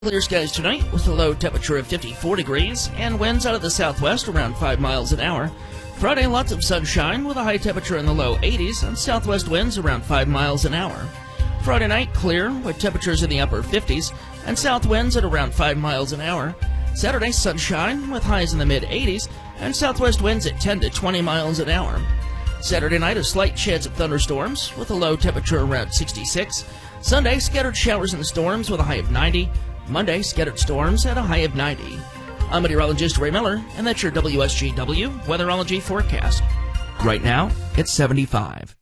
Clear skies tonight with a low temperature of 54 degrees and winds out of the southwest around 5 miles an hour. Friday, lots of sunshine with a high temperature in the low 80s and southwest winds around 5 miles an hour. Friday night, clear with temperatures in the upper 50s and south winds at around 5 miles an hour. Saturday, sunshine with highs in the mid 80s and southwest winds at 10 to 20 miles an hour. Saturday night, a slight chance of thunderstorms with a low temperature around 66. Sunday, scattered showers and storms with a high of 90. Monday, scattered storms at a high of 90. I'm meteorologist Ray Miller, and that's your WSGW Weatherology forecast. Right now, it's 75.